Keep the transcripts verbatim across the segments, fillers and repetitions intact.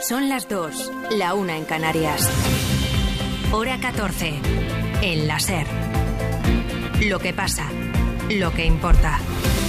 Son las dos, la una en Canarias. Hora catorce, en la SER. Lo que pasa, lo que importa.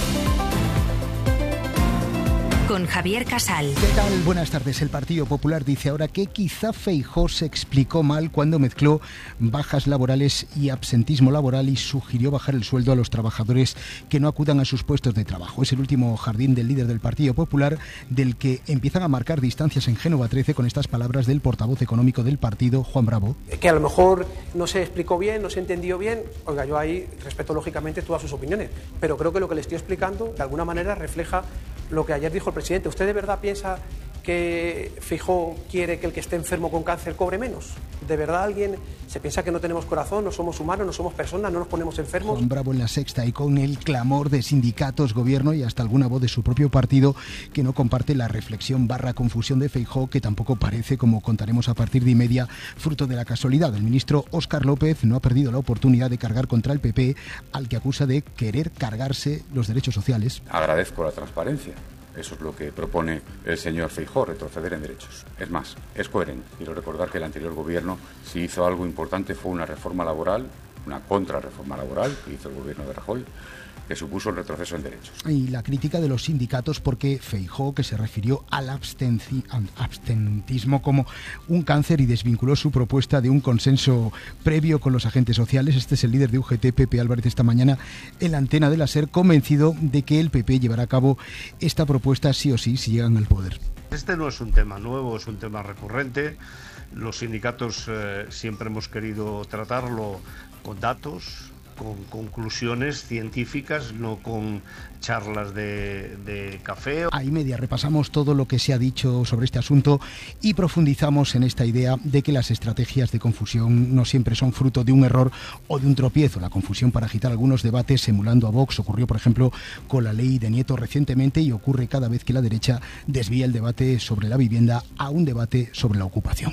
Con Javier Casal. ¿Qué tal? Buenas tardes. El Partido Popular dice ahora que quizá Feijóo se explicó mal cuando mezcló bajas laborales y absentismo laboral y sugirió bajar el sueldo a los trabajadores que no acudan a sus puestos de trabajo. Es el último jardín del líder del Partido Popular, del que empiezan a marcar distancias en Génova trece con estas palabras del portavoz económico del partido, Juan Bravo. Que a lo mejor no se explicó bien, no se entendió bien. Oiga, yo ahí respeto lógicamente todas sus opiniones, pero creo que lo que le estoy explicando de alguna manera refleja lo que ayer dijo el presidente. ¿Usted de verdad piensa que Feijóo quiere que el que esté enfermo con cáncer cobre menos? ¿De verdad alguien se piensa que no tenemos corazón, no somos humanos, no somos personas, no nos ponemos enfermos? Juan Bravo en La Sexta, y con el clamor de sindicatos, gobierno y hasta alguna voz de su propio partido que no comparte la reflexión barra confusión de Feijóo, que tampoco parece, como contaremos a partir de y media, fruto de la casualidad. El ministro Óscar López no ha perdido la oportunidad de cargar contra el P P, al que acusa de querer cargarse los derechos sociales. Agradezco la transparencia. Eso es lo que propone el señor Feijóo, retroceder en derechos. Es más, es coherente. Quiero recordar que el anterior gobierno, si hizo algo importante, fue una reforma laboral, una contrarreforma laboral que hizo el gobierno de Rajoy, que supuso un retroceso en derechos. Y la crítica de los sindicatos porque Feijóo, que se refirió al abstenci- abstentismo como un cáncer y desvinculó su propuesta de un consenso previo con los agentes sociales. Este es el líder de U G T, Pepe Álvarez, esta mañana en la antena de la SER, convencido de que el P P llevará a cabo esta propuesta sí o sí si llegan al poder. Este no es un tema nuevo, es un tema recurrente. Los sindicatos eh, siempre hemos querido tratarlo con datos, con conclusiones científicas, no con charlas de, de café. A y media repasamos todo lo que se ha dicho sobre este asunto y profundizamos en esta idea de que las estrategias de confusión no siempre son fruto de un error o de un tropiezo. La confusión para agitar algunos debates emulando a Vox ocurrió, por ejemplo, con la ley de Nieto recientemente y ocurre cada vez que la derecha desvía el debate sobre la vivienda a un debate sobre la ocupación.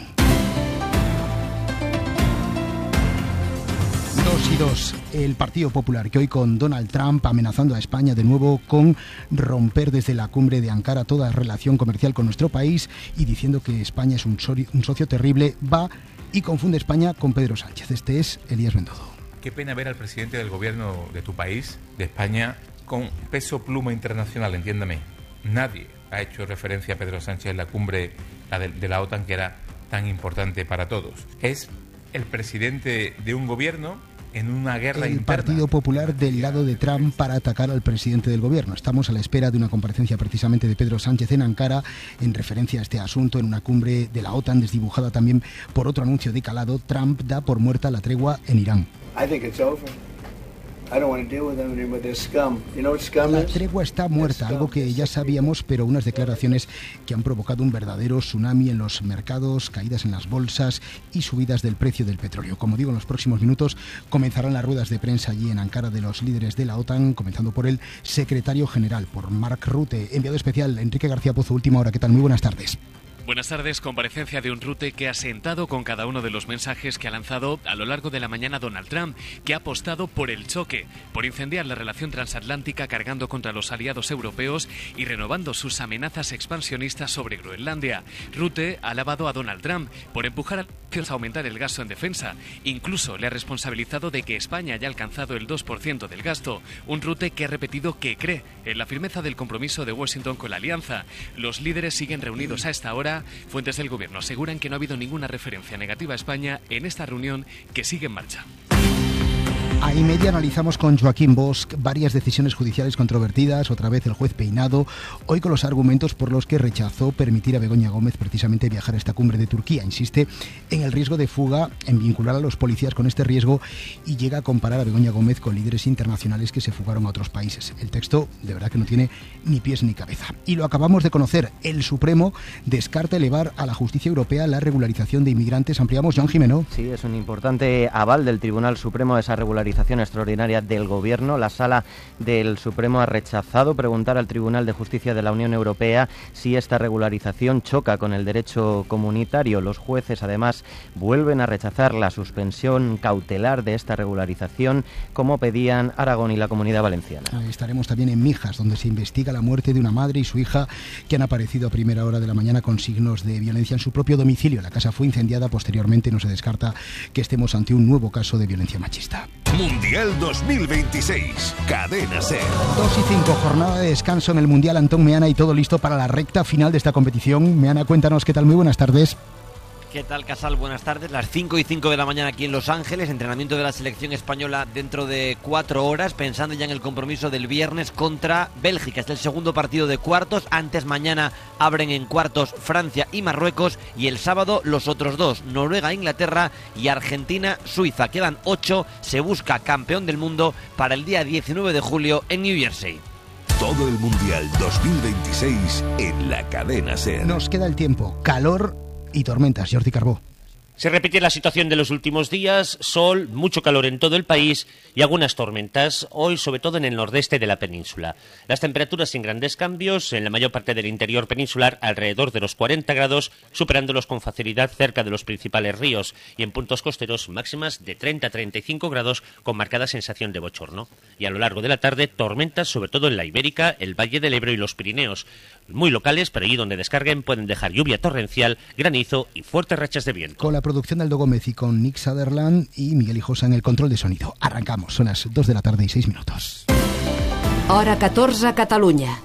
Dos y dos, el Partido Popular, que hoy con Donald Trump amenazando a España de nuevo con romper desde la cumbre de Ankara toda relación comercial con nuestro país y diciendo que España es un, sori- un socio terrible, va y confunde España con Pedro Sánchez. Este es Elías Bendodo. Qué pena ver al presidente del gobierno de tu país, de España, con peso pluma internacional, entiéndame. Nadie ha hecho referencia a Pedro Sánchez en la cumbre la de, de la OTAN, que era tan importante para todos. Es el presidente de un gobierno en una guerra el interna. Partido Popular del lado de Trump para atacar al presidente del gobierno. Estamos a la espera de una comparecencia precisamente de Pedro Sánchez en Ankara en referencia a este asunto en una cumbre de la OTAN desdibujada también por otro anuncio de calado. Trump da por muerta la tregua en Irán. I think it's over. I don't want to deal with them anymore. They're scum. You know what scum La is? tregua está muerta, algo que ya sabíamos, pero unas declaraciones que han provocado un verdadero tsunami en los mercados, caídas en las bolsas y subidas del precio del petróleo. Como digo, en los próximos minutos comenzarán las ruedas de prensa allí en Ankara de los líderes de la OTAN, comenzando por el secretario general, por Mark Rutte. Enviado especial, Enrique García Pozo, Última Hora. ¿Qué tal? Muy buenas tardes. Buenas tardes. Comparecencia de un Rutte que ha sentado con cada uno de los mensajes que ha lanzado a lo largo de la mañana Donald Trump, que ha apostado por el choque, por incendiar la relación transatlántica cargando contra los aliados europeos y renovando sus amenazas expansionistas sobre Groenlandia. Rutte ha alabado a Donald Trump por empujar a aumentar el gasto en defensa. Incluso le ha responsabilizado de que España haya alcanzado el dos por ciento del gasto. Un Rutte que ha repetido que cree en la firmeza del compromiso de Washington con la alianza. Los líderes siguen reunidos a esta hora. Fuentes del gobierno aseguran que no ha habido ninguna referencia negativa a España en esta reunión que sigue en marcha. A y media analizamos con Joaquín Bosch varias decisiones judiciales controvertidas, otra vez el juez Peinado, hoy con los argumentos por los que rechazó permitir a Begoña Gómez precisamente viajar a esta cumbre de Turquía. Insiste en el riesgo de fuga, en vincular a los policías con este riesgo y llega a comparar a Begoña Gómez con líderes internacionales que se fugaron a otros países. El texto de verdad que no tiene ni pies ni cabeza. Y lo acabamos de conocer, el Supremo descarta elevar a la justicia europea la regularización de inmigrantes. Ampliamos, Joan Jimeno. Sí, es un importante aval del Tribunal Supremo a esa regularización regularización extraordinaria del Gobierno. La Sala del Supremo ha rechazado preguntar al Tribunal de Justicia de la Unión Europea si esta regularización choca con el derecho comunitario. Los jueces, además, vuelven a rechazar la suspensión cautelar de esta regularización, como pedían Aragón y la Comunidad Valenciana. Estaremos también en Mijas, donde se investiga la muerte de una madre y su hija que han aparecido a primera hora de la mañana con signos de violencia en su propio domicilio. La casa fue incendiada. Posteriormente no se descarta que estemos ante un nuevo caso de violencia machista. Mundial dos mil veintiséis, Cadena SER. dos y cinco, jornada de descanso en el Mundial. Antón Meana, y todo listo para la recta final de esta competición. Meana, cuéntanos qué tal. Muy buenas tardes. ¿Qué tal, Casal? Buenas tardes. Las cinco y cinco de la mañana aquí en Los Ángeles, entrenamiento de la selección española dentro de cuatro horas, pensando ya en el compromiso del viernes contra Bélgica. Es el segundo partido de cuartos. Antes, mañana abren en cuartos Francia y Marruecos, y el sábado los otros dos, Noruega, Inglaterra y Argentina, Suiza. Quedan ocho. Se busca campeón del mundo para el día diecinueve de julio en New Jersey. Todo el Mundial dos mil veintiséis en la Cadena SER. Nos queda el tiempo, calor y tormentas. Jordi Carbó. Se repite la situación de los últimos días: sol, mucho calor en todo el país y algunas tormentas, hoy sobre todo en el nordeste de la península. Las temperaturas sin grandes cambios, en la mayor parte del interior peninsular alrededor de los cuarenta grados, superándolos con facilidad cerca de los principales ríos, y en puntos costeros máximas de treinta a treinta y cinco grados con marcada sensación de bochorno. Y a lo largo de la tarde, tormentas sobre todo en la Ibérica, el Valle del Ebro y los Pirineos. Muy locales, pero allí donde descarguen pueden dejar lluvia torrencial, granizo y fuertes rachas de viento. Con la producción de Aldo Gómez y con Nick Sutherland y Miguel Hijosa en el control de sonido. Arrancamos, son las dos de la tarde y seis minutos. Hora catorze a Catalunya.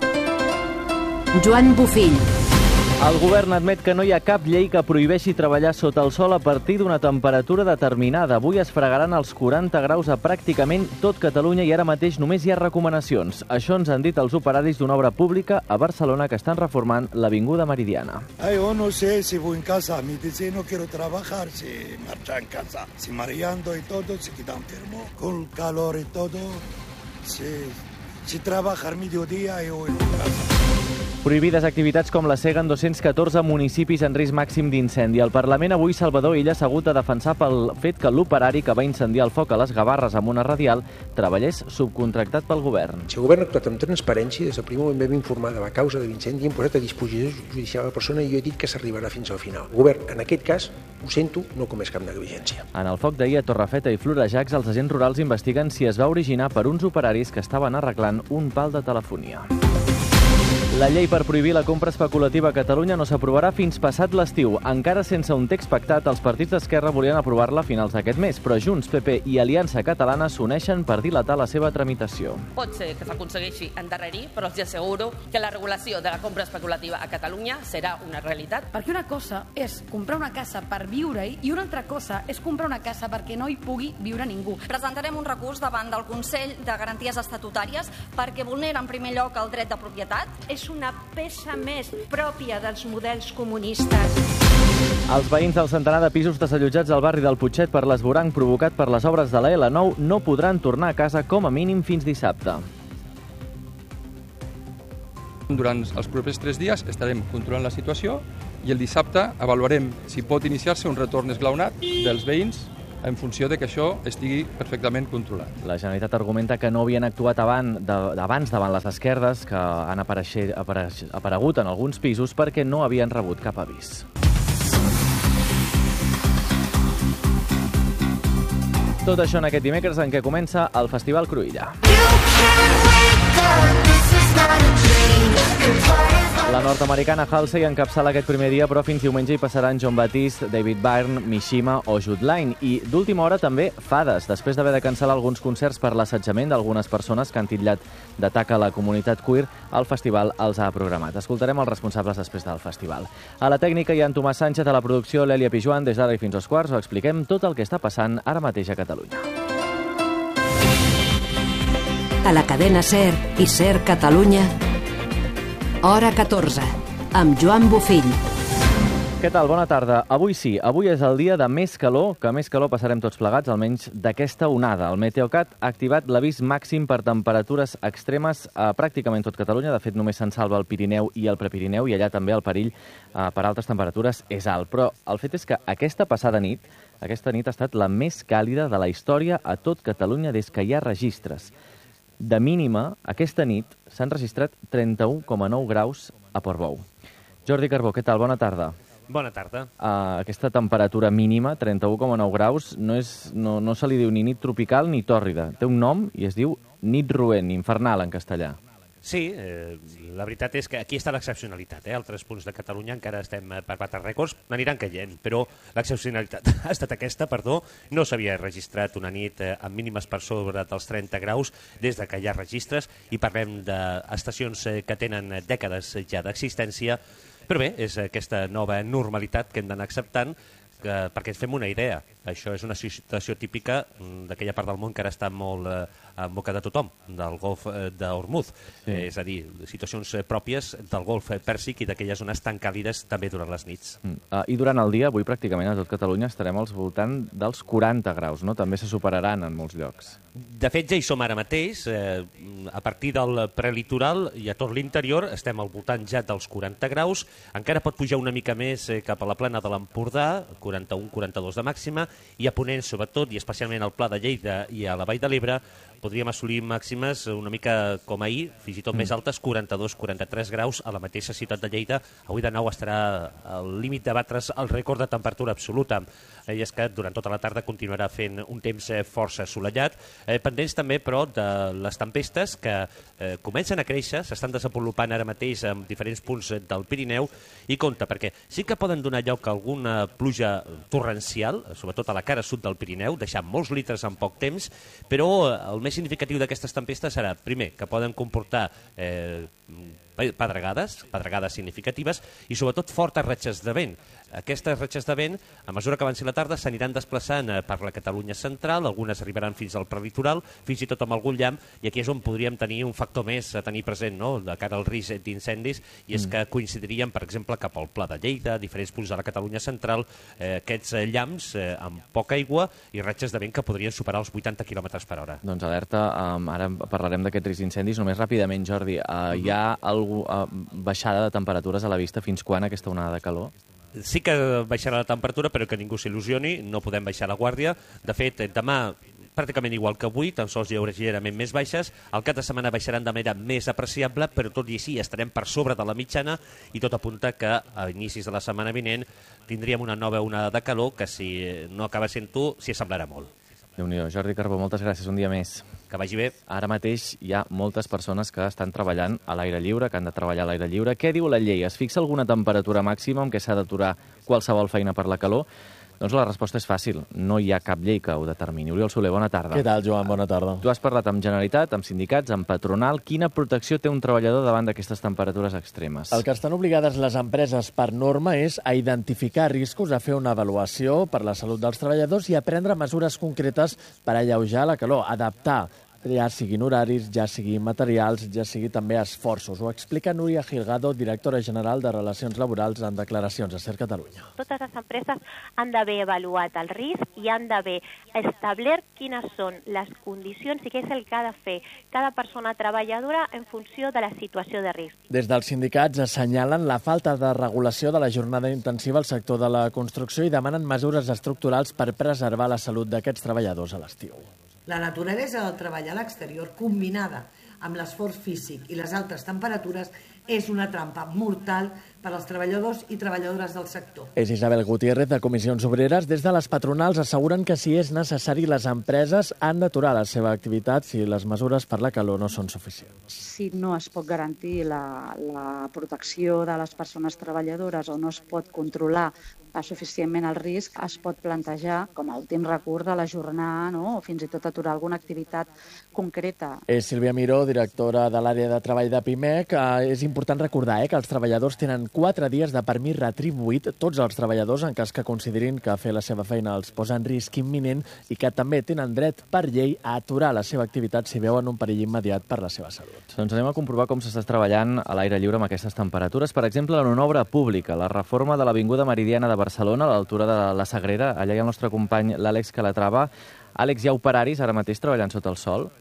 Joan Bufill. El govern admet que no hi ha cap llei que prohibeixi treballar sota el sol a partir d'una temperatura determinada. Avui es fregaran els quaranta graus a pràcticament tot Catalunya i ara mateix només hi ha recomanacions. Això ens han dit els operaris d'una obra pública a Barcelona que estan reformant l'Avinguda Meridiana. Ay, yo no sé si voy en casa, mi dice no quiero trabajar, si marcha en casa, si mareando y todo, si quita enfermo, con calor y todo, si, si trabajar mediodía yo en casa. Prohibides activitats com la cega en dos-cents catorze municipis en risc màxim d'incendi. Al Parlament avui Salvador Illa s'ha hagut de defensar pel fet que l'operari que va incendiar el foc a les Gavarres amb una radial treballés subcontractat pel govern. Si el govern ha actuat amb transparència, des del primer moment vam informar de la causa de l'incendi i hem posat a disposició judicial a la persona, i jo he dit que s'arribarà fins al final. El govern, en aquest cas, ho sento, no comès cap negligència. En el foc d'ahir a Torrefeta i Florejacs, els agents rurals investiguen si es va originar per uns operaris que estaven arreglant un pal de telefonia. La llei per prohibir la compra especulativa a Catalunya no s'aprovarà fins passat l'estiu. Encara sense un text pactat, els partits d'Esquerra volien aprovar-la a finals d'aquest mes, però Junts, P P i Aliança Catalana s'uneixen per dilatar la seva tramitació. Pot ser que s'aconsegueixi endarrerir, però els asseguro que la regulació de la compra especulativa a Catalunya serà una realitat. Perquè una cosa és comprar una casa per viure-hi i una altra cosa és comprar una casa perquè no hi pugui viure ningú. Presentarem un recurs davant del Consell de Garanties Estatutàries perquè vulnera en primer lloc el dret de propietat. És una peça més pròpia dels models comunistes. Els veïns del centenar de pisos desallotjats al barri del Putxet per l'esvoranc provocat per les obres de la L nou no podran tornar a casa com a mínim fins dissabte. Durant els propers tres dies estarem controlant la situació i el dissabte avaluarem si pot iniciar-se un retorn esglaonat dels veïns en funció de que això estigui perfectament controlat. La Generalitat argumenta que no havien actuat abans, de, abans davant les esquerdes que han apareixer, apareix, aparegut en alguns pisos perquè no havien rebut cap avís. Tot això en aquest dimecres en què comença el Festival Cruïlla. La nord-americana Halsey encapçala aquest primer dia, però fins diumenge hi passaran Jon Batiste, David Byrne, Mishima o Jude Laine. I d'última hora també Fades, després d'haver de cancel·lar alguns concerts per l'assetjament d'algunes persones que han titllat d'atac a la comunitat queer, el festival els ha programat. Escoltarem els responsables després del festival. A la tècnica hi ha en Tomàs Sánchez, a la producció l'Èlia Pijuan. Des d'ara i fins als quarts ho expliquem tot el que està passant ara mateix a Catalunya. A la cadena SER i SER Catalunya, Hora catorze, amb Joan Bufill. Què tal? Bona tarda. Avui sí, avui és el dia de més calor, que més calor passarem tots plegats, almenys d'aquesta onada. El Meteocat ha activat l'avís màxim per temperatures extremes a pràcticament tot Catalunya. De fet, només se'n salva el Pirineu i el Prepirineu, i allà també el perill eh, per altes temperatures és alt. Però el fet és que aquesta passada nit, aquesta nit ha estat la més càlida de la història a tot Catalunya des que hi ha registres. De mínima, aquesta nit s'han registrat trenta-u coma nou graus a Portbou. Jordi Carbó, què tal? Bona tarda. Bona tarda. Uh, aquesta temperatura mínima, trenta-u coma nou graus, no, és, no, no se li diu ni nit tropical ni tòrrida. Té un nom i es diu nit roent, infernal en castellà. Sí, eh, la veritat és que aquí està l'excepcionalitat. Eh? Altres punts de Catalunya encara estem per batre rècords, n'aniran caient, però l'excepcionalitat ha estat aquesta, perdó, no s'havia registrat una nit eh, amb mínimes per sobre dels trenta graus des de que hi ha registres, i parlem d'estacions eh, que tenen dècades ja d'existència. Però bé, és aquesta nova normalitat que hem d'anar acceptant, que, perquè ens fem una idea. Això és una situació típica d'aquella part del món que ara està molt eh, en boca de tothom, del golf d'Hormuz. Sí. Eh, és a dir, situacions pròpies del golf pèrsic i d'aquelles zones tan càlides també durant les nits. Mm. Uh, I durant el dia, avui pràcticament a tot Catalunya estarem al voltant dels quaranta graus, no? També se superaran en molts llocs. De fet, ja hi som ara mateix. Eh, a partir del prelitoral i a tot l'interior estem al voltant ja dels quaranta graus. Encara pot pujar una mica més eh, cap a la plana de l'Empordà, quaranta-u quaranta-dos de màxima, i a Ponent, sobretot, i especialment al Pla de Lleida i a la Vall de l'Ebre, podríem assolir màximes una mica com ahir, fins i tot mm. més altes, quaranta-dos quaranta-tres graus a la mateixa ciutat de Lleida. Avui de nou estarà al límit de batre's el rècord de temperatura absoluta. Eh, I és que durant tota la tarda continuarà fent un temps eh, força assolellat. Eh, pendents també, però, de les tempestes que eh, comencen a créixer, s'estan desenvolupant ara mateix en diferents punts del Pirineu, i compte, perquè sí que poden donar lloc a alguna pluja torrencial, sobretot a la cara sud del Pirineu, deixant molts litres en poc temps, però el més significatiu d'aquestes tempestes serà, primer, que poden comportar eh, pedregades, pedregades significatives, i sobretot fortes ratxes de vent. Aquestes ratxes de vent, a mesura que avanci la tarda, s'aniran desplaçant per la Catalunya central, algunes arribaran fins al prelitoral, fins i tot amb algun llamp, i aquí és on podríem tenir un factor més a tenir present, no?, de cara al risc d'incendis, i és mm. que coincidirien, per exemple, cap al Pla de Lleida, diferents punts de la Catalunya central, eh, aquests llamps eh, amb poca aigua i ratxes de vent que podrien superar els vuitanta quilòmetres per hora. Doncs alerta, um, ara parlarem d'aquest risc d'incendis. Només ràpidament, Jordi, uh, hi ha algú, uh, baixada de temperatures a la vista? Fins quan aquesta onada de calor? Sí que baixarà la temperatura, però que ningú s'il·lusioni, no podem baixar la guàrdia. De fet, demà pràcticament igual que avui, tan sols lleugerament més baixes. Al cap de setmana baixaran de manera més apreciable, però tot i així estarem per sobre de la mitjana, i tot apunta que a inicis de la setmana vinent tindríem una nova onada de calor que, si no acaba sent tu, s'hi assemblarà molt. Déu-n'hi-do. Jordi Carbó, moltes gràcies, un dia més. Que vagi bé. Ara mateix hi ha moltes persones que estan treballant a l'aire lliure, que han de treballar a l'aire lliure. Què diu la llei? Es fixa alguna temperatura màxima amb què s'ha d'aturar qualsevol feina per la calor? Doncs la resposta és fàcil. No hi ha cap llei que ho determini. Oriol Soler, bona tarda. Què tal, Joan? Bona tarda. Tu has parlat amb Generalitat, amb sindicats, amb patronal. Quina protecció té un treballador davant d'aquestes temperatures extremes? El que estan obligades les empreses per norma és a identificar riscos, a fer una avaluació per la salut dels treballadors i a prendre mesures concretes per alleujar la calor, adaptar, ja siguin horaris, ja siguin materials, ja sigui també esforços. Ho explica Núria Gilgado, directora general de Relacions Laborals, en declaracions a SER Catalunya. Totes les empreses han d'haver avaluat el risc i han d'haver establert quines són les condicions i què és el que ha de fer cada persona treballadora en funció de la situació de risc. Des dels sindicats assenyalen la falta de regulació de la jornada intensiva al sector de la construcció i demanen mesures estructurals per preservar la salut d'aquests treballadors a l'estiu. La naturalesa del treball a l'exterior, combinada amb l'esforç físic i les altes temperatures, és una trampa mortal per als treballadors i treballadores del sector. És Isabel Gutiérrez, de Comissions Obreres. Des de les patronals asseguren que, si és necessari, les empreses han d'aturar la seva activitat si les mesures per la calor no són suficients. Si no es pot garantir la, la protecció de les persones treballadores o no es pot controlar suficientment el risc, es pot plantejar com a últim recurs de l'ajornar, no? O fins i tot aturar alguna activitat concreta. És Sílvia Miró, directora de l'àrea de treball de PIMEC. És important recordar eh, que els treballadors tenen quatre dies de permís retribuït tots els treballadors en cas que considerin que fer la seva feina els posa en risc imminent i que també tenen dret per llei a aturar la seva activitat si veuen un perill immediat per la seva salut. Doncs anem a comprovar com s'està treballant a l'aire lliure amb aquestes temperatures. Per exemple, en una obra pública, la reforma de l'Avinguda Meridiana de Barcelona, a l'altura de la Sagrera. Allà hi ha el nostre company, l'Àlex Calatrava. Àlex, hi ha operaris ara mateix treballant sota el sol?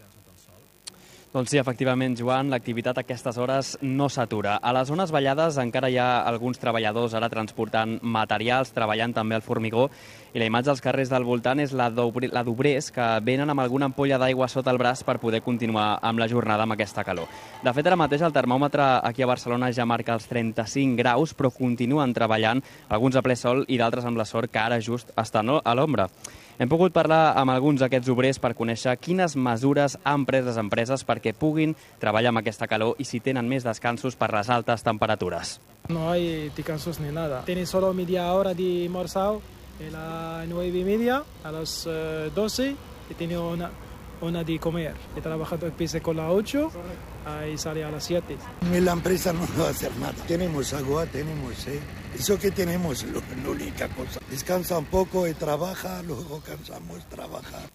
Doncs sí, efectivament, Joan, l'activitat a aquestes hores no s'atura. A les zones vallades encara hi ha alguns treballadors ara transportant materials, treballant també al formigó, i la imatge als carrers del voltant és la d'obrers que venen amb alguna ampolla d'aigua sota el braç per poder continuar amb la jornada amb aquesta calor. De fet, ara mateix el termòmetre aquí a Barcelona ja marca els trenta-cinc graus, però continuen treballant, alguns a ple sol i d'altres amb la sort que ara just estan a l'ombra. Hem pogut parlar amb alguns d'aquests obrers per conèixer quines mesures han pres les empreses perquè puguin treballar amb aquesta calor i si tenen més descansos per les altes temperatures. No hay descansos ni nada. Tienes solo media hora de almorzar a las nueve y media, a las uh, doce, y tiene una, una de comer. He trabajado, empecé con las ocho y sale a las siete. La empresa no va a hacer nada. Tenemos agua, tenemos eh. Eso que tenemos es la única cosa. Descansa un poco y trabaja, luego cansamos trabajar.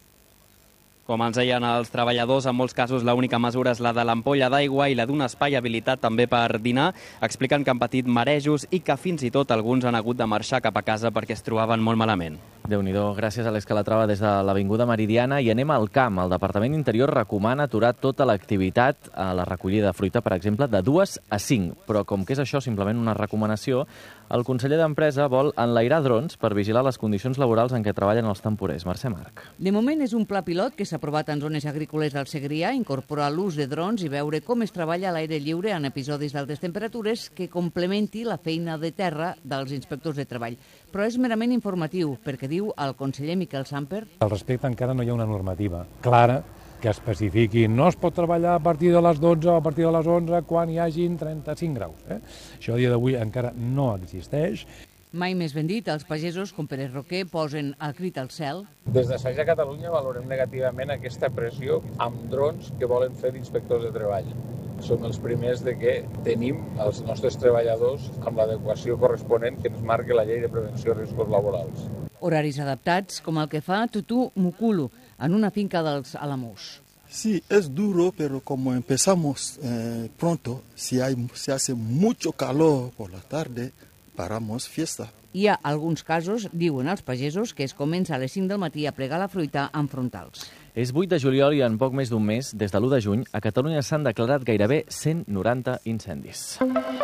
Com ens deien els treballadors, en molts casos l'única mesura és la de l'ampolla d'aigua i la d'un espai habilitat també per dinar. Expliquen que han patit marejos i que fins i tot alguns han hagut de marxar cap a casa perquè es trobaven molt malament. Déu-n'hi-do, gràcies a l'Àlex Calatrava des de l'Avinguda Meridiana. I anem al camp. El Departament d'Interior recomana aturar tota l'activitat a la recollida de fruita, per exemple, de dues a cinc. Però com que és això simplement una recomanació, el conseller d'Empresa vol enlairar drons per vigilar les condicions laborals en què treballen els temporers. Mercè Marc. De moment és un pla pilot que s'ha aprovat en zones agrícoles del Segrià, incorporar l'ús de drons i veure com es treballa a l'aire lliure en episodis d'altes temperatures que complementi la feina de terra dels inspectors de treball. Però és merament informatiu, perquè diu el conseller Miquel Samper. Al respecte encara no hi ha una normativa clara que especifiqui no es pot treballar a partir de les dotze o a partir de les onze quan hi hagin trenta-cinc graus. Eh? Això a dia d'avui encara no existeix. Mai més ben dit, els pagesos, com Pérez Roquer, posen el crit al cel. Des de Saja Catalunya valorem negativament aquesta pressió amb drons que volen fer d'inspectors de treball. Som els primers de que tenim els nostres treballadors amb l'adequació corresponent que ens marca la llei de prevenció de riscos laborals. Horaris adaptats, com el que fa Tutu Mukulu, en una finca dels Alamús. Sí, es duro, pero como empezamos eh, pronto, si, hay, si hace mucho calor por la tarde, paramos fiesta. Hi ha alguns casos, diuen els pagesos, que es comença a les cinc del matí a plegar la fruita en frontals. És vuit de juliol i en poc més d'un mes, des de l'u de juny, a Catalunya s'han declarat gairebé cent noranta incendis.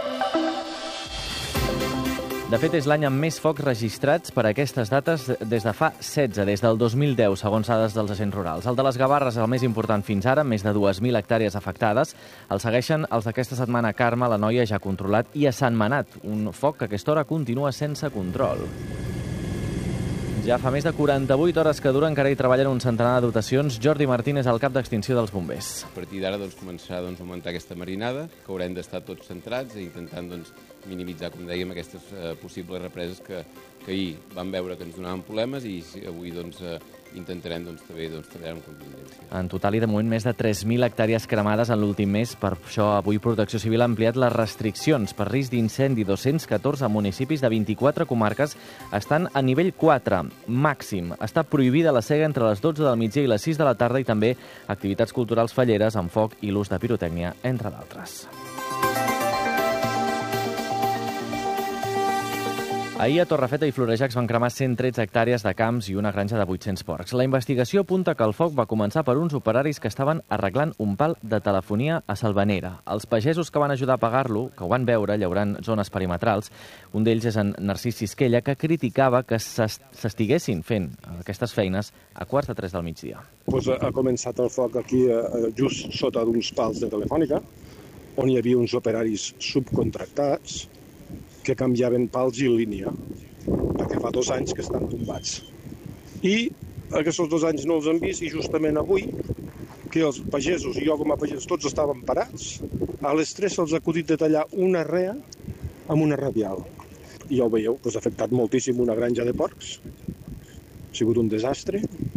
De fet, és l'any amb més focs registrats per a aquestes dates des de fa setze, des del dos mil deu, segons dades dels agents rurals. El de les Gavarres és el més important fins ara, més de dues mil hectàrees afectades. El segueixen els d'aquesta setmana a Carme, la Noia ja controlat, i a Sant Manat, un foc que a aquesta hora continua sense control. Ja fa més de quaranta-vuit hores que dura, encara hi treballen un centenar de dotacions. Jordi Martín és el cap d'extinció dels bombers. A partir d'ara doncs, començarà doncs, a augmentar aquesta marinada, que haurem d'estar tots centrats i intentant doncs, minimitzar, com dèiem, aquestes eh, possibles represes que, que ahir vam veure que ens donaven problemes i avui doncs, eh, intentarem doncs, també doncs, treballar amb contingència. En total i de moment més de tres mil hectàrees cremades en l'últim mes. Per això avui Protecció Civil ha ampliat les restriccions per risc d'incendi. dos-cents catorze municipis de vint-i-quatre comarques estan a nivell quatre, màxim. Està prohibida la cega entre les dotze del migdia i les sis de la tarda i també activitats culturals falleres amb foc i l'ús de pirotècnia, entre d'altres. Ahir a Torrefeta i Florejacs van cremar cent tretze hectàrees de camps i una granja de vuit-cents porcs. La investigació apunta que el foc va començar per uns operaris que estaven arreglant un pal de telefonia a Salvanera. Els pagesos que van ajudar a apagar-lo, que ho van veure llaurant zones perimetrals, un d'ells és en Narcís Sisquella, que criticava que s'estiguessin fent aquestes feines a quarts de tres del migdia. Pues ha començat el foc aquí just sota d'uns pals de telefònica, on hi havia uns operaris subcontractats que canviaven pals i línia, perquè fa dos anys que estan tombats. I aquests dos anys no els han vist i justament avui, que els pagesos i jo com a pagès tots estaven parats, a les tres se'ls ha acudit de tallar una rea amb una radial. I ja ho veieu, doncs ha afectat moltíssim una granja de porcs. Ha sigut un desastre.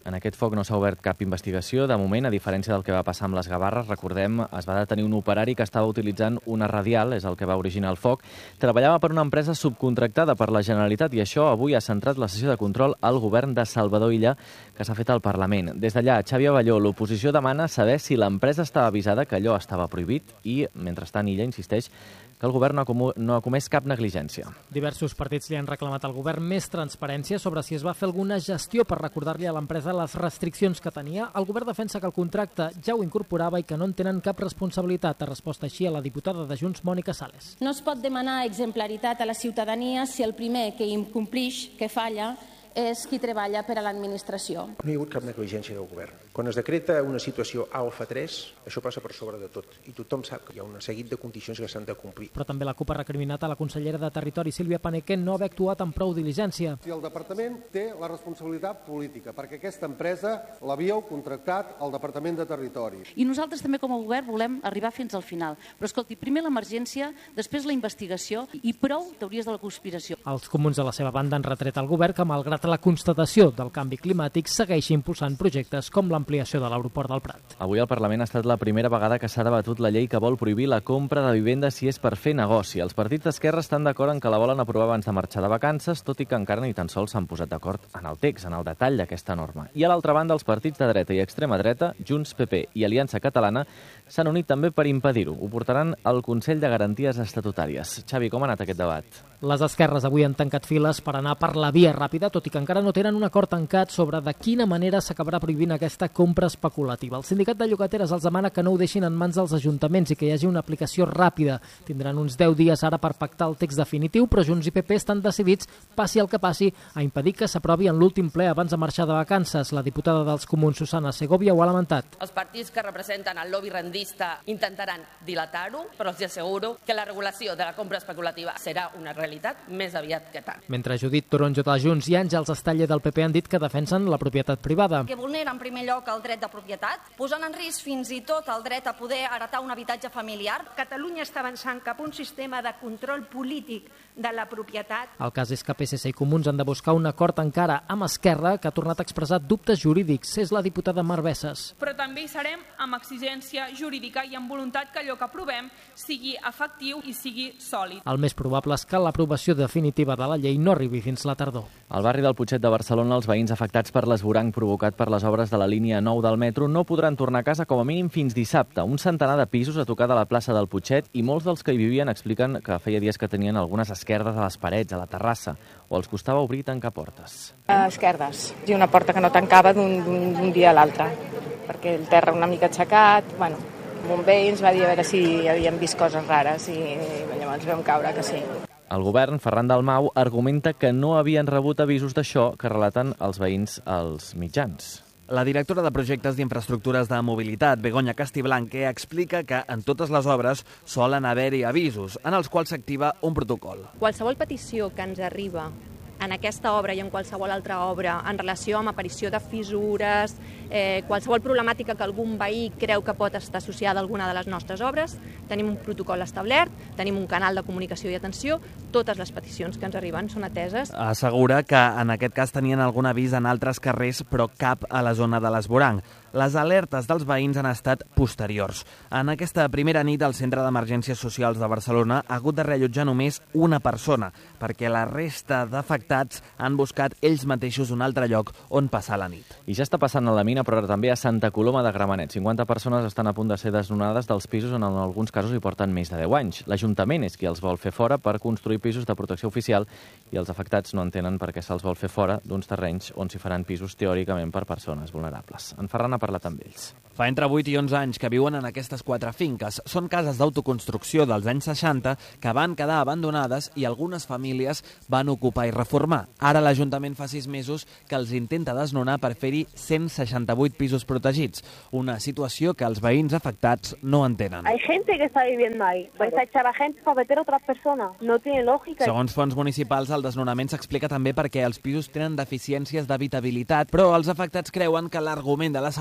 En aquest foc no s'ha obert cap investigació. De moment, a diferència del que va passar amb les Gavarres, recordem, es va detenir un operari que estava utilitzant una radial, és el que va originar el foc. Treballava per una empresa subcontractada per la Generalitat i això avui ha centrat la sessió de control al govern de Salvador Illa, que s'ha fet al Parlament. Des d'allà, Xavi Avelló, l'oposició demana saber si l'empresa estava avisada que allò estava prohibit i, mentrestant, Illa insisteix que el govern no ha, comú, no ha comès cap negligència. Diversos partits li han reclamat al govern més transparència sobre si es va fer alguna gestió per recordar-li a l'empresa les restriccions que tenia. El govern defensa que el contracte ja ho incorporava i que no en tenen cap responsabilitat. Ha respost així a la diputada de Junts, Mònica Sales. No es pot demanar exemplaritat a la ciutadania si el primer que incomplix, que falla, és qui treballa per a l'administració. No hi ha hagut cap negligència del govern. Quan es decreta una situació alfa tres, això passa per sobre de tot. I tothom sap que hi ha un seguit de condicions que s'han de complir. Però també la CUP ha recriminat a la consellera de Territori, Sílvia Panequén, no haver actuat amb prou diligència. Si el departament té la responsabilitat política, perquè aquesta empresa l'havíeu contractat al Departament de Territori. I nosaltres també com a govern volem arribar fins al final. Però escolti, primer l'emergència, després la investigació i prou teories de la conspiració. Els comuns de la seva banda han retret al govern que, malgrat la constatació del canvi climàtic, segueixi impulsant projectes com l'ampliació de l'aeroport del Prat. Avui al Parlament ha estat la primera vegada que s'ha debatut la llei que vol prohibir la compra de vivendes si és per fer negoci. Els partits d'esquerra estan d'acord en que la volen aprovar abans de marxar de vacances, tot i que encara ni tan sols s'han posat d'acord en el text, en el detall d'aquesta norma. I a l'altra banda, els partits de dreta i extrema dreta, Junts, P P i Aliança Catalana, s'han unit també per impedir-ho. Ho portaran al Consell de Garanties Estatutàries. Xavi, com ha anat aquest debat? Les esquerres avui han tancat files per anar per la via ràpida, tot i que encara no tenen un acord tancat sobre de quina manera s'acabarà prohibint aquesta compra especulativa. El sindicat de llogateres els demana que no ho deixin en mans dels ajuntaments i que hi hagi una aplicació ràpida. Tindran uns deu dies ara per pactar el text definitiu, però Junts i P P estan decidits, passi el que passi, a impedir que s'aprovi en l'últim ple abans de marxar de vacances. La diputada dels Comuns, Susana Segovia, ho ha lamentat. Els partits que representen el lobby rendista intentaran dilatar-ho, però els asseguro que la regulació de la compra especulativa serà una realitat més aviat que tard. Mentre Judit Toronjo de Junts i Àngels Estaller del P P han dit que defensen la propietat privada. Que vulnera en primer lloc el dret de propietat, posant en risc fins i tot el dret a poder heretar un habitatge familiar. Catalunya està avançant cap a un sistema de control polític de la propietat. El cas és que P S C i Comuns han de buscar un acord encara amb Esquerra, que ha tornat a expressar dubtes jurídics. És la diputada Mar Bessas. Però també hi serem amb exigència jurídica i amb voluntat que allò que aprovem sigui efectiu i sigui sòlid. El més probable és que l'aprovació definitiva de la llei no arribi fins la tardor. Al barri del Putxet de Barcelona, els veïns afectats per l'esvoranc provocat per les obres de la línia nou del metro no podran tornar a casa com a mínim fins dissabte. Un centenar de pisos a tocar de la plaça del Putxet i molts dels que hi vivien expliquen que feia dies que tenien algunes esquerdes a les parets, a la terrassa, o els costava obrir i tancar portes. Esquerdes, i una porta que no tancava d'un dia a l'altre, perquè el terra una mica aixecat, bueno, un veí ens va dir a veure si havien vist coses rares i llavors vam caure que sí. El govern, Ferran Dalmau, argumenta que no havien rebut avisos d'això que relaten els veïns als mitjans. La directora de projectes d'infraestructures de mobilitat, Begoña Castiblanque, explica que en totes les obres solen haver-hi avisos, en els quals s'activa un protocol. Qualsevol petició que ens arriba en aquesta obra i en qualsevol altra obra en relació amb aparició de fissures, eh, qualsevol problemàtica que algun veí creu que pot estar associada a alguna de les nostres obres, tenim un protocol establert, tenim un canal de comunicació i atenció, totes les peticions que ens arriben són ateses. Assegura que en aquest cas tenien algun avís en altres carrers, però cap a la zona de l'esvoranc. Les alertes dels veïns han estat posteriors. En aquesta primera nit, el Centre d'Emergències Socials de Barcelona ha hagut de reallotjar només una persona, perquè la resta d'afectats han buscat ells mateixos un altre lloc on passar la nit. I ja està passant a la mina, però també a Santa Coloma de Gramenet. cinquanta persones estan a punt de ser desnonades dels pisos on en alguns casos hi porten més de deu anys. L'Ajuntament és qui els vol fer fora per construir pisos de protecció oficial i els afectats no entenen per què se'ls vol fer fora d'uns terrenys on s'hi faran pisos teòricament per persones vulnerables. En Ferran ha parlat amb ells. Fa entre vuit i onze anys que viuen en aquestes quatre finques. Són cases d'autoconstrucció dels anys seixanta que van quedar abandonades i algunes famílies van ocupar i reformar. Ara l'Ajuntament fa sis mesos que els intenta desnonar per fer-hi cent seixanta-vuit pisos protegits, una situació que els veïns afectats no entenen. Hay gente que está viviendo ahí. Vais a echar a gente para meter a otras personas. No tiene lógica. Segons fons municipals, el desnonament s'explica també perquè els pisos tenen deficiències d'habitabilitat, però els afectats creuen que l'argument de la seguretat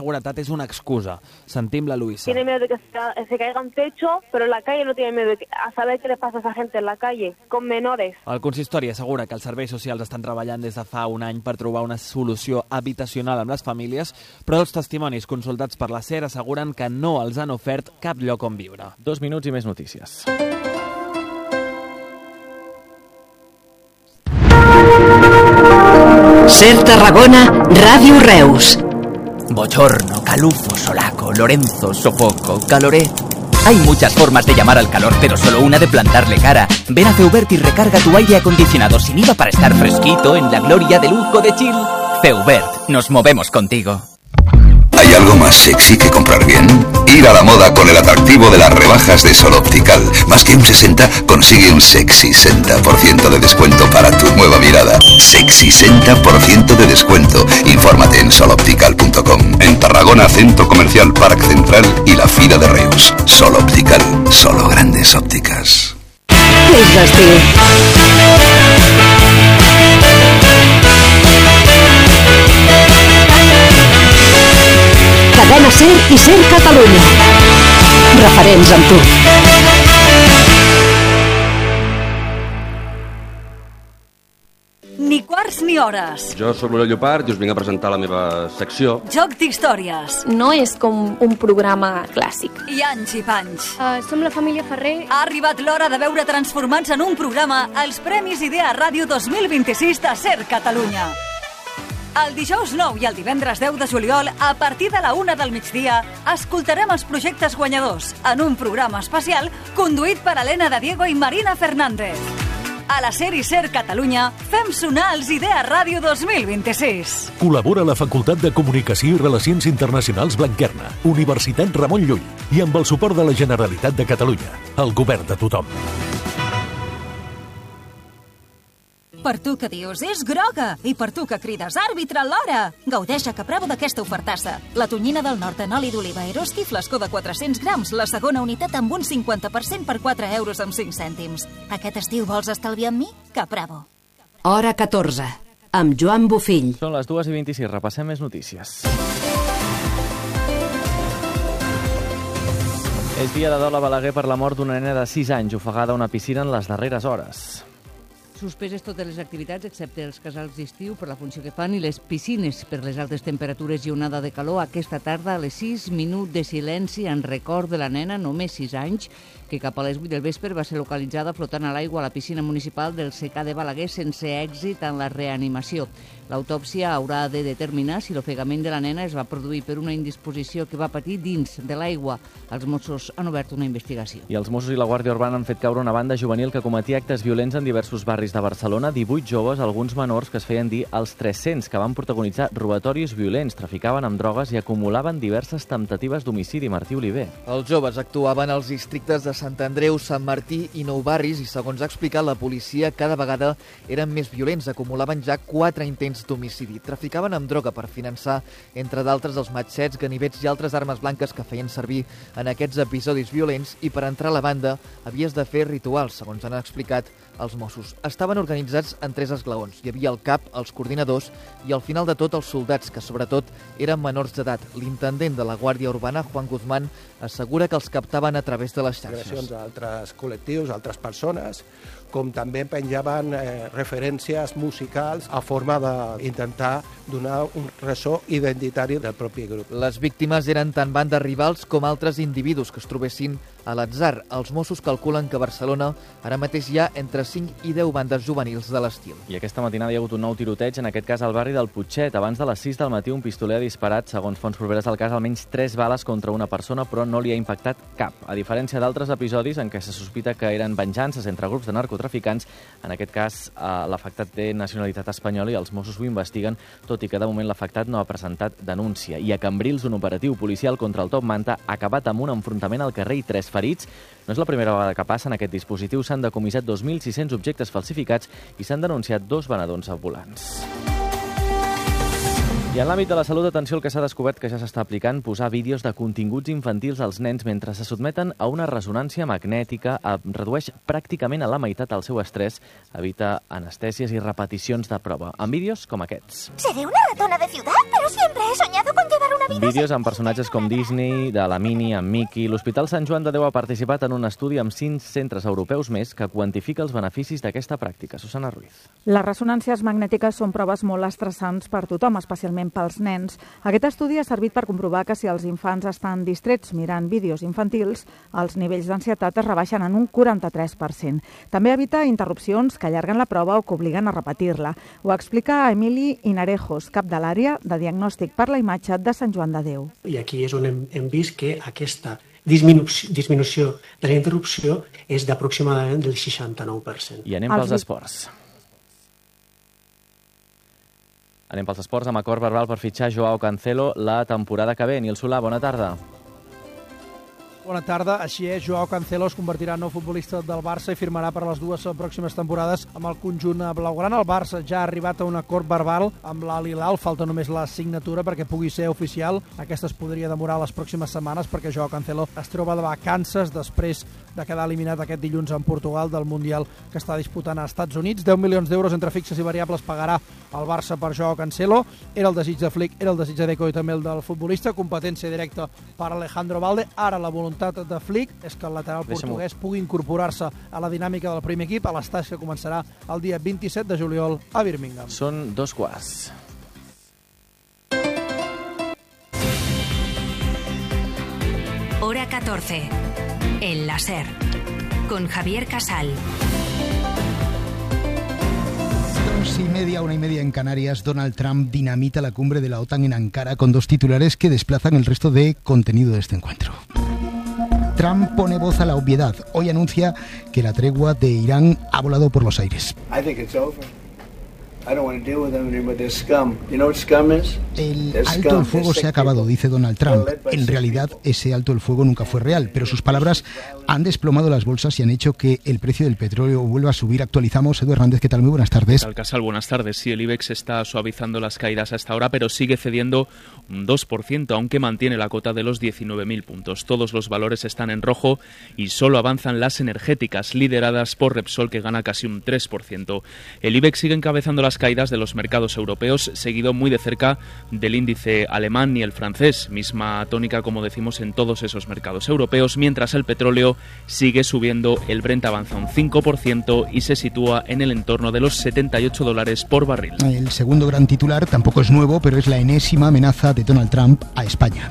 seguretat és una excusa. Sentim la Luisa. Tiene miedo de que se, se caiga un techo, pero en la calle no tiene miedo de que, a saber qué le pasa a esa gente en la calle, con menores. El consistori assegura que els serveis socials estan treballant des de fa un any per trobar una solució habitacional amb les famílies, però els testimonis consultats per la SER asseguren que no els han ofert cap lloc on viure. Dos minuts i més notícies. SER Tarragona, Ràdio Reus. Bochorno, calufo, solaco, Lorenzo, sofoco, caloret. Hay muchas formas de llamar al calor, pero solo una de plantarle cara. Ven a Feubert y recarga tu aire acondicionado sin I V A para estar fresquito en la gloria de lujo de chill. Feubert, nos movemos contigo. ¿Hay algo más sexy que comprar bien? Ir a la moda con el atractivo de las rebajas de Sol Optical. Más que un sesenta, consigue un sexy sesenta por ciento de descuento para tu nueva mirada. Sexy sesenta por ciento de descuento. Infórmate en sol optical punto com. En Tarragona, Centro Comercial Parc Central y la Fira de Reus. Sol Optical, solo grandes ópticas. És l'estiu. Cadena SER i SER Catalunya. Referents amb tu. Ni quarts ni hores. Jo sóc l'Oriol Llopart i us vinc a presentar la meva secció. Joc d'històries. No és com un programa clàssic. I anys i panys. Uh, som la família Ferrer. Ha arribat l'hora de veure transformats en un programa els Premis Idea Ràdio dos mil vint-i-sis de SER Catalunya. El dijous nou i el divendres deu de juliol, a partir de la una del migdia, escoltarem els projectes guanyadors en un programa especial conduït per Helena de Diego i Marina Fernández. A la SER i SER Catalunya fem sonar els Idea Ràdio dos mil vint-i-sis. Col·labora la Facultat de Comunicació i Relacions Internacionals Blanquerna, Universitat Ramon Llull i amb el suport de la Generalitat de Catalunya, el govern de tothom. Per tu que dius, és groga, i per tu que crides, àrbitre, l'hora! Gaudeix a Capravo d'aquesta ofertassa. La tonyina del nord en oli d'oliva Eroski, flascó de quatre-cents grams, la segona unitat amb un cinquanta per cent per quatre euros amb cinc cèntims. Aquest estiu vols estalviar amb mi? Capravo. Hora catorze, amb Joan Bofill. Són les dues i vint-i-sis, repassem més notícies. És dia de dol a Balaguer per la mort d'una nena de sis anys ofegada a una piscina en les darreres hores. Suspeses totes les activitats, excepte els casals d'estiu, per la funció que fan, i les piscines per les altes temperatures i onada de calor. Aquesta tarda, a les sis, minut de silenci en record de la nena, només sis anys, que cap a les vuit del vespre va ser localitzada flotant a l'aigua a la piscina municipal del secà de Balaguer sense èxit en la reanimació. L'autòpsia haurà de determinar si l'ofegament de la nena es va produir per una indisposició que va patir dins de l'aigua. Els Mossos han obert una investigació. I els Mossos i la Guàrdia Urbana han fet caure una banda juvenil que cometia actes violents en diversos barris de Barcelona. divuit joves, alguns menors, que es feien dir els tres-cents, que van protagonitzar robatoris violents, traficaven amb drogues i acumulaven diverses temptatives d'homicidi. Martí Oliver. Els joves actuaven als districtes de Sant Andreu, Sant Martí i Nou Barris i, segons ha explicat la policia, cada vegada eren més violents. Acumulaven ja quatre intents d'homicidi. Traficaven amb droga per finançar, entre d'altres, els matxets, ganivets i altres armes blanques que feien servir en aquests episodis violents, i per entrar a la banda havies de fer rituals, segons han explicat els Mossos. Estaven organitzats en tres esglaons. Hi havia el cap, els coordinadors i, al final de tot, els soldats, que sobretot eren menors d'edat. L'intendent de la Guàrdia Urbana, Juan Guzmán, assegura que els captaven a través de les xarxes. Agressions a altres col·lectius, a altres persones, com també penjaven eh, referències musicals a forma d'intentar donar un ressò identitari del propi grup. Les víctimes eren tant bandes rivals com altres individus que es trobessin a l'atzar. Els Mossos calculen que a Barcelona ara mateix hi ha entre cinc i deu bandes juvenils de l'estil. I aquesta matinada hi ha hagut un nou tiroteig, en aquest cas al barri del Putxet. Abans de les sis del matí un pistoler ha disparat, segons fonts properes al cas, almenys tres bales contra una persona, però no li ha impactat cap. A diferència d'altres episodis en què se sospita que eren venjances entre grups de narcotraficants, en aquest cas eh, l'afectat té nacionalitat espanyola i els Mossos ho investiguen, tot i que de moment l'afectat no ha presentat denúncia. I a Cambrils, un operatiu policial contra el Top Manta ha acabat amb un enfrontament al carrer i tres ferits. No és la primera vegada que passa. En aquest dispositiu s'han decomissat dos mil sis-cents objectes falsificats i s'han denunciat dos venedors ambulants. I en l'àmbit de la salut, atenció al que s'ha descobert que ja s'està aplicant, posar vídeos de continguts infantils als nens mentre se sotmeten a una ressonància magnètica, redueix pràcticament a la meitat el seu estrès, evita anestèsies i repeticions de prova, amb vídeos com aquests. Seré una ratona de ciutat, pero siempre he soñado con llevar una vida... Vídeos amb personatges com Disney, de la Minnie, amb Mickey... L'Hospital Sant Joan de Déu ha participat en un estudi amb cinc centres europeus més que quantifica els beneficis d'aquesta pràctica. Susana Ruiz. Les ressonàncies magnètiques són proves molt estressants per tothom, especialment pels nens. Aquest estudi ha servit per comprovar que si els infants estan distrets mirant vídeos infantils, els nivells d'ansietat es rebaixen en un quaranta-tres per cent. També evita interrupcions que allarguen la prova o que obliguen a repetir-la. Ho explica Emili Inarejos, cap de l'àrea de diagnòstic per la imatge de Sant Joan de Déu. I aquí és on hem, hem vist que aquesta disminució, disminució de la interrupció és d'aproximadament del seixanta-nou per cent. I anem pels esports. Anem pels esports amb acord verbal per fitxar Joao Cancelo la temporada que ve. Nil Solà, bona tarda. Bona tarda. Així és, Joao Cancelo es convertirà en nou futbolista del Barça i firmarà per a les dues pròximes temporades amb el conjunt blaugrana. El Barça ja ha arribat a un acord verbal amb l'Al Hilal. Falta només la signatura perquè pugui ser oficial. Aquesta es podria demorar les pròximes setmanes perquè Joao Cancelo es troba de vacances després de quedar eliminat aquest dilluns en Portugal del Mundial que està disputant als Estats Units. deu milions d'euros entre fixes i variables pagarà el Barça per Joao Cancelo. Era el desig de Flick, era el desig de Deco i també el del futbolista. Competència directa per Alejandro Balde. Ara la voluntat de Flick és que el lateral portuguès pugui incorporar-se a la dinàmica del primer equip a l'estatge que començarà el dia vint-i-set de juliol a Birmingham. Són dos quarts. Hora catorce. El láser. Con Javier Casal. Dos y media, una y media en Canarias. Donald Trump dinamita la cumbre de la OTAN en Ankara con dos titulares que desplazan el resto de contenido de este encuentro. Trump pone voz a la obviedad. Hoy anuncia que la tregua de Irán ha volado por los aires. I think it's over. I don't want to deal with them anymore. They're scum. You know what scum is? El alto el fuego se ha acabado, dice Donald Trump. En realidad, ese alto el fuego nunca fue real, pero sus palabras han desplomado las bolsas y han hecho que el precio del petróleo vuelva a subir. Actualizamos. Edu Hernández, ¿qué tal? Muy buenas tardes. ¿Qué tal, Casal? Buenas tardes. Sí, el IBEX está suavizando las caídas hasta ahora, pero sigue cediendo un dos por ciento, aunque mantiene la cota de los diecinueve mil puntos. Todos los valores están en rojo y solo avanzan las energéticas, lideradas por Repsol, que gana casi un tres por ciento. El IBEX sigue encabezando las caídas de los mercados europeos, seguido muy de cerca del índice alemán y el francés, misma tónica, como decimos, en todos esos mercados europeos, mientras el petróleo sigue subiendo. El Brent avanza un cinco por ciento y se sitúa en el entorno de los setenta y ocho dólares por barril. El segundo gran titular tampoco es nuevo, pero es la enésima amenaza de Donald Trump a España.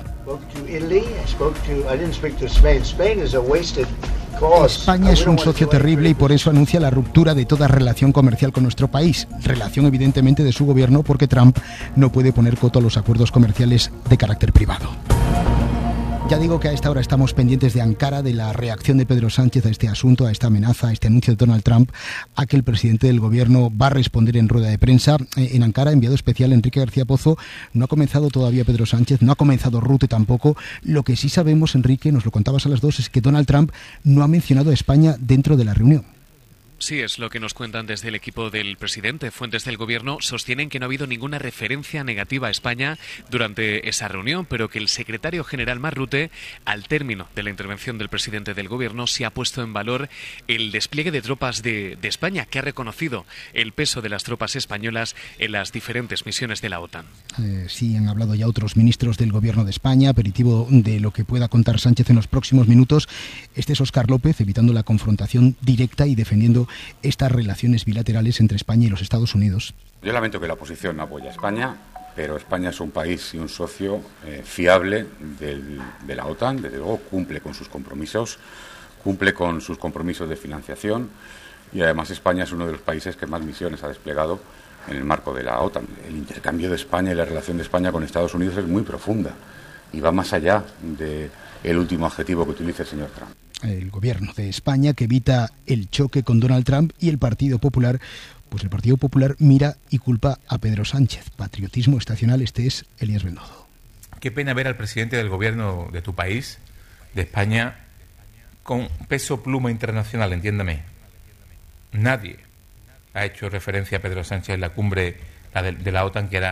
España es un socio terrible y por eso anuncia la ruptura de toda relación comercial con nuestro país. Relación evidentemente de su gobierno, porque Trump no puede poner coto a los acuerdos comerciales de carácter privado. Ya digo que a esta hora estamos pendientes de Ankara, de la reacción de Pedro Sánchez a este asunto, a esta amenaza, a este anuncio de Donald Trump, a que el presidente del gobierno va a responder en rueda de prensa. En Ankara, enviado especial Enrique García Pozo, no ha comenzado todavía Pedro Sánchez, no ha comenzado Rutte tampoco. Lo que sí sabemos, Enrique, nos lo contabas a las dos, es que Donald Trump no ha mencionado a España dentro de la reunión. Sí, es lo que nos cuentan desde el equipo del presidente. Fuentes del gobierno sostienen que no ha habido ninguna referencia negativa a España durante esa reunión, pero que el secretario general Mark Rutte, al término de la intervención del presidente del gobierno, sí ha puesto en valor el despliegue de tropas de, de España, que ha reconocido el peso de las tropas españolas en las diferentes misiones de la OTAN. Eh, sí, han hablado ya otros ministros del gobierno de España, aperitivo de lo que pueda contar Sánchez en los próximos minutos. Este es Óscar López, evitando la confrontación directa y defendiendo estas relaciones bilaterales entre España y los Estados Unidos. Yo lamento que la oposición no apoye a España, pero España es un país y un socio eh, fiable del, de la OTAN. Desde luego cumple con sus compromisos, cumple con sus compromisos de financiación, y además España es uno de los países que más misiones ha desplegado en el marco de la OTAN. El intercambio de España y la relación de España con Estados Unidos es muy profunda y va más allá del último adjetivo que utiliza el señor Trump. El gobierno de España, que evita el choque con Donald Trump, y el Partido Popular, pues el Partido Popular mira y culpa a Pedro Sánchez. Patriotismo estacional. Este es Elías Bendodo. Qué pena ver al presidente del gobierno de tu país, de España, con peso pluma internacional, entiéndame. Nadie ha hecho referencia a Pedro Sánchez en la cumbre la de, de la OTAN, que era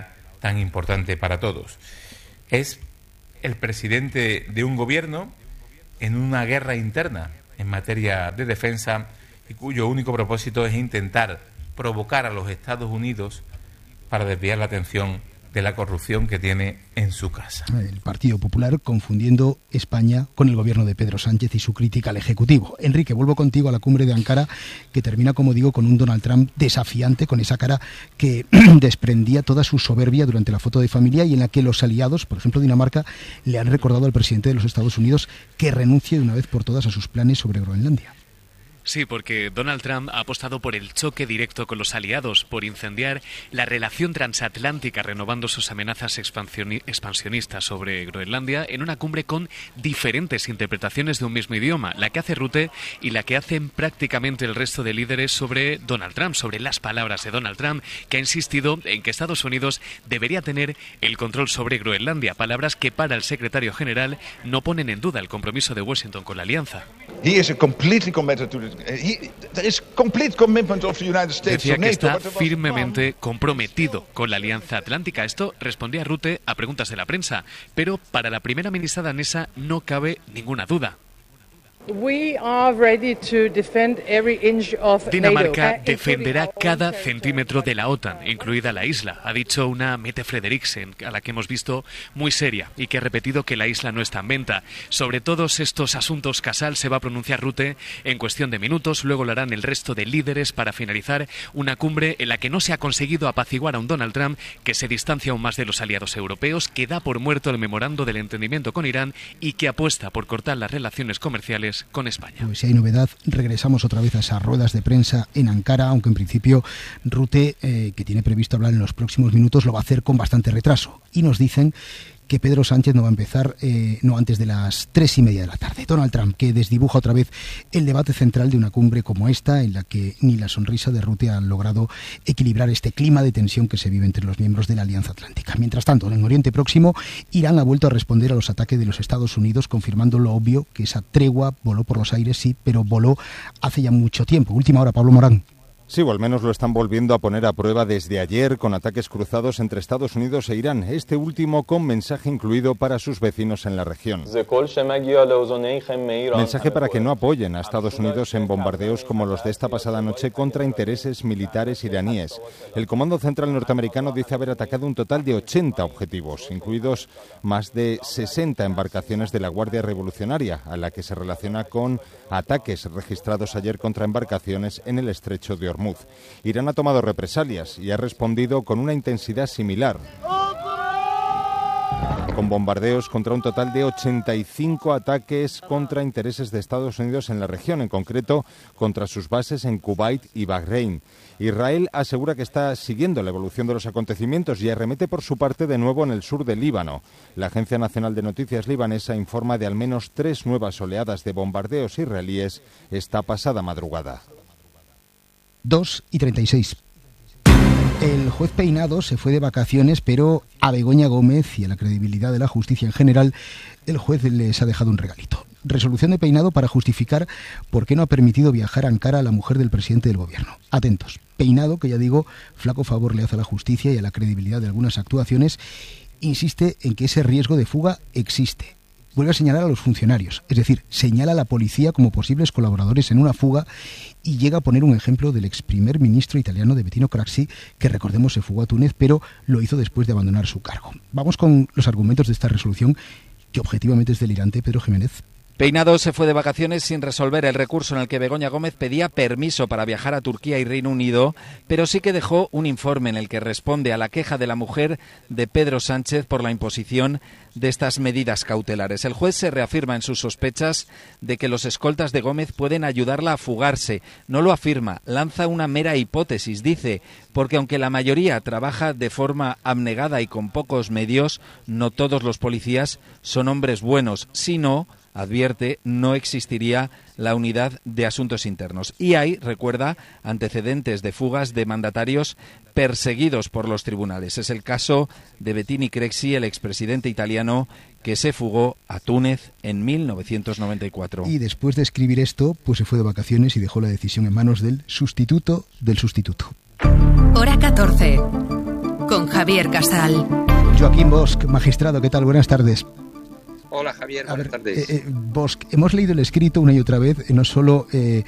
tan importante para todos. Es el presidente de un gobierno en una guerra interna en materia de defensa y cuyo único propósito es intentar provocar a los Estados Unidos para desviar la atención de la corrupción que tiene en su casa. El Partido Popular confundiendo España con el gobierno de Pedro Sánchez y su crítica al Ejecutivo. Enrique, vuelvo contigo a la cumbre de Ankara, que termina, como digo, con un Donald Trump desafiante, con esa cara que desprendía toda su soberbia durante la foto de familia y en la que los aliados, por ejemplo Dinamarca, le han recordado al presidente de los Estados Unidos que renuncie de una vez por todas a sus planes sobre Groenlandia. Sí, porque Donald Trump ha apostado por el choque directo con los aliados, por incendiar la relación transatlántica, renovando sus amenazas expansionistas sobre Groenlandia en una cumbre con diferentes interpretaciones de un mismo idioma, la que hace Rutte y la que hacen prácticamente el resto de líderes sobre Donald Trump, sobre las palabras de Donald Trump, que ha insistido en que Estados Unidos debería tener el control sobre Groenlandia, palabras que para el secretario general no ponen en duda el compromiso de Washington con la alianza. He is completely committed to the Decía que está firmemente comprometido con la Alianza Atlántica. Esto respondía Rutte a preguntas de la prensa, pero para la primera ministra danesa no cabe ninguna duda. Dinamarca defenderá cada centímetro de la OTAN, incluida la isla, ha dicho una Mette Frederiksen, a la que hemos visto muy seria y que ha repetido que la isla no está en venta. Sobre todos estos asuntos, Casal se va a pronunciar Rutte en cuestión de minutos, luego lo harán el resto de líderes para finalizar una cumbre en la que no se ha conseguido apaciguar a un Donald Trump que se distancia aún más de los aliados europeos, que da por muerto el memorando del entendimiento con Irán y que apuesta por cortar las relaciones comerciales con España. Pues si hay novedad, regresamos otra vez a esas ruedas de prensa en Ankara, aunque en principio Rutte, eh, que tiene previsto hablar en los próximos minutos, lo va a hacer con bastante retraso. Y nos dicen que Pedro Sánchez no va a empezar eh, no antes de las tres y media de la tarde. Donald Trump, que desdibuja otra vez el debate central de una cumbre como esta, en la que ni la sonrisa de Rutte ha logrado equilibrar este clima de tensión que se vive entre los miembros de la Alianza Atlántica. Mientras tanto, en Oriente Próximo, Irán ha vuelto a responder a los ataques de los Estados Unidos, confirmando lo obvio, que esa tregua voló por los aires, sí, pero voló hace ya mucho tiempo. Última hora, Pablo Morán. Sí, o al menos lo están volviendo a poner a prueba desde ayer con ataques cruzados entre Estados Unidos e Irán, este último con mensaje incluido para sus vecinos en la región. Mensaje para que no apoyen a Estados Unidos en bombardeos como los de esta pasada noche contra intereses militares iraníes. El Comando Central norteamericano dice haber atacado un total de ochenta objetivos, incluidos más de sesenta embarcaciones de la Guardia Revolucionaria, a la que se relaciona con ataques registrados ayer contra embarcaciones en el estrecho de Hormuz. Irán ha tomado represalias y ha respondido con una intensidad similar, con bombardeos contra un total de ochenta y cinco ataques contra intereses de Estados Unidos en la región, en concreto contra sus bases en Kuwait y Bahrein. Israel asegura que está siguiendo la evolución de los acontecimientos y arremete por su parte de nuevo en el sur del Líbano. La Agencia Nacional de Noticias libanesa informa de al menos tres nuevas oleadas de bombardeos israelíes esta pasada madrugada. dos y treinta y seis. El juez Peinado se fue de vacaciones, pero a Begoña Gómez y a la credibilidad de la justicia en general, el juez les ha dejado un regalito. Resolución de Peinado para justificar por qué no ha permitido viajar a Ankara a la mujer del presidente del gobierno. Atentos. Peinado, que ya digo, flaco favor le hace a la justicia y a la credibilidad de algunas actuaciones, insiste en que ese riesgo de fuga existe. Vuelve a señalar a los funcionarios, es decir, señala a la policía como posibles colaboradores en una fuga y llega a poner un ejemplo del ex primer ministro italiano de Bettino Craxi, que recordemos se fugó a Túnez, pero lo hizo después de abandonar su cargo. Vamos con los argumentos de esta resolución, que objetivamente es delirante. Pedro Jiménez. Peinado se fue de vacaciones sin resolver el recurso en el que Begoña Gómez pedía permiso para viajar a Turquía y Reino Unido, pero sí que dejó un informe en el que responde a la queja de la mujer de Pedro Sánchez por la imposición de estas medidas cautelares. El juez se reafirma en sus sospechas de que los escoltas de Gómez pueden ayudarla a fugarse. No lo afirma, lanza una mera hipótesis, dice, porque aunque la mayoría trabaja de forma abnegada y con pocos medios, no todos los policías son hombres buenos, sino, advierte, no existiría la unidad de asuntos internos. Y hay, recuerda, antecedentes de fugas de mandatarios perseguidos por los tribunales. Es el caso de Bettino Craxi, el expresidente italiano, que se fugó a Túnez en mil novecientos noventa y cuatro. Y después de escribir esto, pues se fue de vacaciones y dejó la decisión en manos del sustituto del sustituto. Hora catorce. con Javier Casal. Joaquín Bosch, magistrado, ¿qué tal? Buenas tardes. Hola Javier, buenas ver, tardes. Eh, eh, Bosch, hemos leído el escrito una y otra vez, eh, no solo eh,